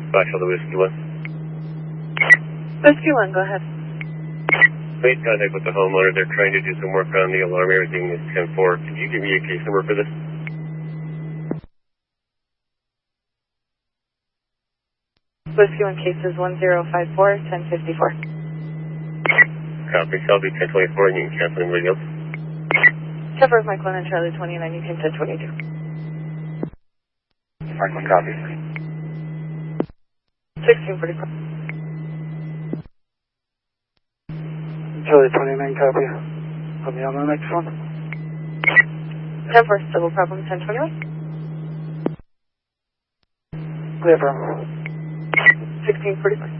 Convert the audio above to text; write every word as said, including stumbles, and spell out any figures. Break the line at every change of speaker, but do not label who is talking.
Special to Whiskey one.
Whiskey one, go ahead.
Made contact with the homeowner. They're trying to do some work on the alarm. Everything is ten four. Could you give me a case number for this?
Whiskey one case is one zero five four, ten fifty-four.
Copy. So I'll do ten twenty-four and you can cancel anybody else.
Cover of Michael and Charlie twenty-nine, you can ten twenty-two.
Franklin, copy.
sixteen forty-four.
Charlie twenty-nine, copy. Put me on the next one.
ten four, double problem, ten twenty-one.
Clear from.
sixteen forty-four.